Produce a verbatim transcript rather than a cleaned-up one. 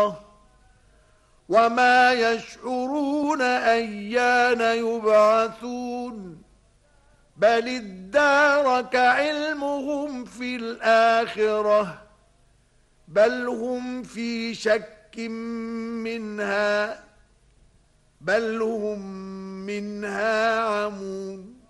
وما يشعرون أيان يبعثون بل ادارك علمهم في الآخرة بل هم في شك منها بل هم منها عمون